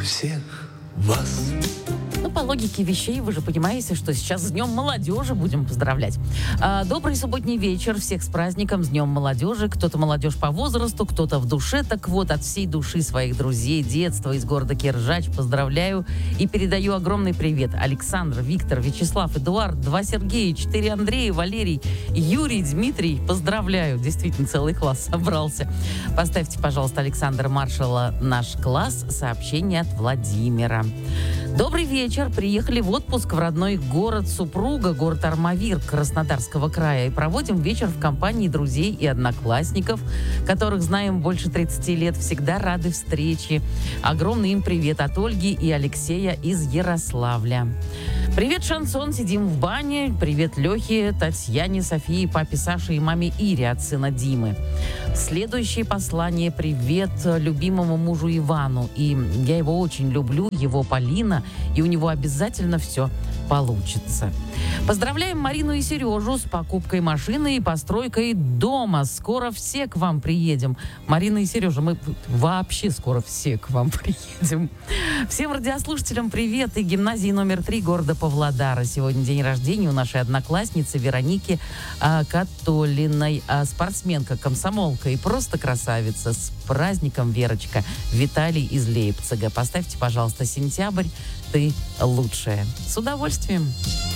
всех вас. Ну, по логике вещей, вы же понимаете, что сейчас с Днем молодежи будем поздравлять. Добрый субботний вечер. Всех с праздником, с Днем молодежи. Кто-то молодежь по возрасту, кто-то в душе. Так вот, от всей души своих друзей детства из города Киржач поздравляю и передаю огромный привет. Александр, Виктор, Вячеслав, Эдуард, 2 Сергея, 4 Андрея, Валерий, Юрий, Дмитрий. Поздравляю. Действительно, целый класс собрался. Поставьте, пожалуйста, Александра Маршала «Наш класс». Сообщение от Владимира. Добрый вечер. Приехали в отпуск в родной город супруга, город Армавир Краснодарского края. И проводим вечер в компании друзей и одноклассников, которых знаем больше 30 лет. Всегда рады встрече. Огромный им привет от Ольги и Алексея из Ярославля. Привет, Шансон. Сидим в бане. Привет Лехе, Татьяне, Софии, папе Саше и маме Ире от сына Димы. Следующее послание. Привет любимому мужу Ивану. И я его очень люблю, его Полина, и у него обязательно все получится. Поздравляем Марину и Сережу с покупкой машины и постройкой дома. Скоро все к вам приедем. Марина и Сережа, мы вообще скоро все к вам приедем. Всем радиослушателям привет. И гимназии номер 3 города Павлодара. Сегодня день рождения у нашей одноклассницы Вероники Католиной. Спортсменка, комсомолка и просто красавица. С праздником, Верочка. Виталий из Лейпцига. Поставьте, пожалуйста, «Сентябрь, ты лучшая». С удовольствием.